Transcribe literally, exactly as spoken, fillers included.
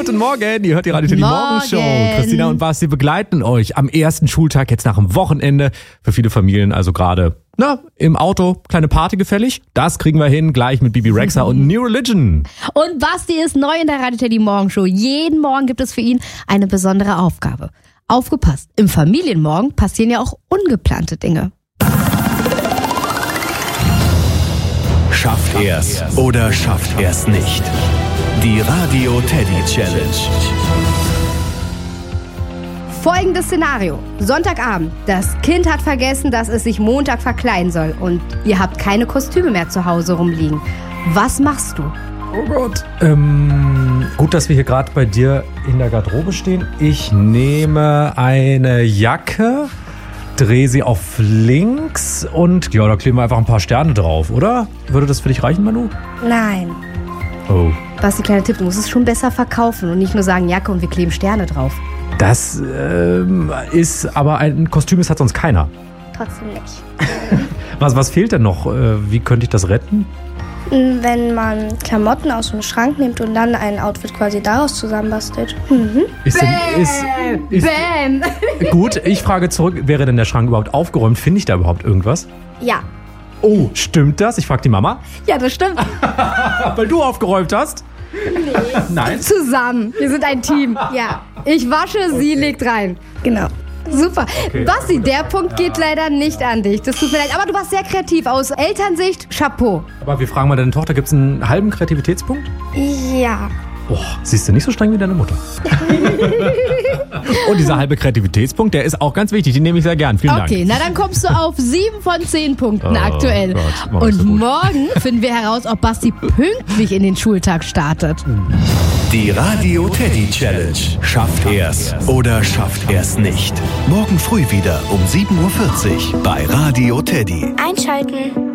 Guten Morgen, ihr hört die Radio Teddy Morgenshow. Christina und Basti begleiten euch am ersten Schultag, jetzt nach dem Wochenende. Für viele Familien also gerade, na, im Auto, kleine Party gefällig. Das kriegen wir hin, gleich mit Bibi Rexha und New Religion. Und Basti ist neu in der Radio Teddy Morgenshow. Jeden Morgen gibt es für ihn eine besondere Aufgabe. Aufgepasst, im Familienmorgen passieren ja auch ungeplante Dinge. Schafft er's oder schafft er's nicht? Die Radio Teddy Challenge. Folgendes Szenario. Sonntagabend. Das Kind hat vergessen, dass es sich Montag verkleiden soll. Und ihr habt keine Kostüme mehr zu Hause rumliegen. Was machst du? Oh Gott. Ähm, gut, dass wir hier gerade bei dir in der Garderobe stehen. Ich nehme eine Jacke, drehe sie auf links und ja, da kleben wir einfach ein paar Sterne drauf, oder? Würde das für dich reichen, Manu? Nein. Oh. Basti, kleiner Tipp, du musst es schon besser verkaufen und nicht nur sagen Jacke und wir kleben Sterne drauf. Das ähm, ist aber ein Kostüm, das hat sonst keiner. Trotzdem nicht. Was, was fehlt denn noch? Äh, wie könnte ich das retten? Wenn man Klamotten aus dem Schrank nimmt und dann ein Outfit quasi daraus zusammenbastelt. Mhm. Ist denn, ist, ist, Bam! gut, ich frage zurück, wäre denn der Schrank überhaupt aufgeräumt? Finde ich da überhaupt irgendwas? Ja. Oh, stimmt das? Ich frage die Mama. Ja, das stimmt. Weil du aufgeräumt hast? Nee. Nein. Zusammen. Wir sind ein Team. Ja, Ich wasche, sie legt rein. genau. Super. Okay. Basti, der Punkt geht leider nicht an dich. Das tut mir leid. Aber du warst sehr kreativ. Aus Elternsicht, Chapeau. Aber wir fragen mal deine Tochter, gibt es einen halben Kreativitätspunkt? Ja. Oh, siehst du, nicht so streng wie deine Mutter. Und dieser halbe Kreativitätspunkt, der ist auch ganz wichtig. Den nehme ich sehr gern. Vielen Okay, Dank. na dann kommst du auf sieben von zehn Punkten Oh aktuell. Gott, mach ich Und so gut. morgen finden wir heraus, ob Basti pünktlich in den Schultag startet. Die Radio Teddy Challenge. Schafft er's oder schafft er's nicht? Morgen früh wieder um sieben Uhr vierzig bei Radio Teddy. Einschalten.